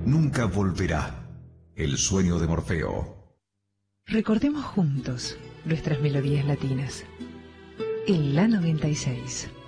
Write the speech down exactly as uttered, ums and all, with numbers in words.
nunca volverá. El sueño de Morfeo. Recordemos juntos nuestras melodías latinas. En la noventa y seis.